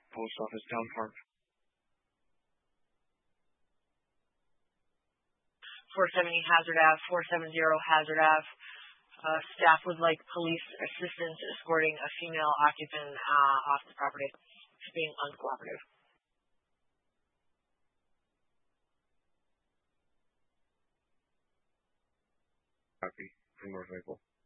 Post Office Town Park. 470 Hazard Ave, 470 Hazard Ave. Staff would like police assistance escorting a female occupant off the property. She's being uncooperative. Copy from North Maple.